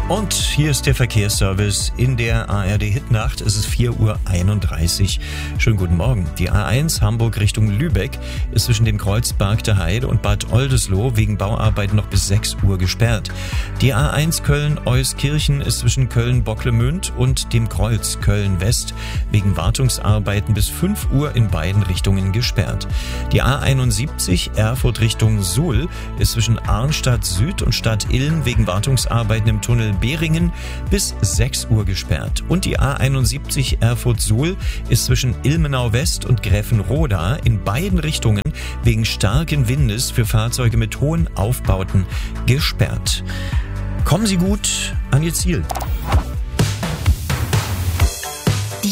Und hier ist der Verkehrsservice in der ARD Hitnacht. Es ist 4:31 Uhr. Schönen guten Morgen. Die A1 Hamburg Richtung Lübeck ist zwischen dem Kreuz Barg der Heide und Bad Oldesloe wegen Bauarbeiten noch bis 6 Uhr gesperrt. Die A1 Köln-Euskirchen ist zwischen Köln-Bocklemünd und dem Kreuz Köln-West wegen Wartungsarbeiten bis 5 Uhr in beiden Richtungen gesperrt. Die A71 Erfurt Richtung Suhl ist zwischen Arnstadt Süd und Stadt Ilm wegen Wartungsarbeiten im Tunnel Beringen bis 6 Uhr gesperrt. Und die A71 Erfurt-Suhl ist zwischen Ilmenau West und Gräfenroda in beiden Richtungen wegen starken Windes für Fahrzeuge mit hohen Aufbauten gesperrt. Kommen Sie gut an Ihr Ziel.